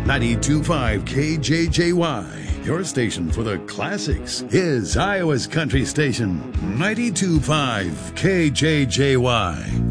92.5 KJJY, your station for the classics, is Iowa's country station. 92.5 KJJY.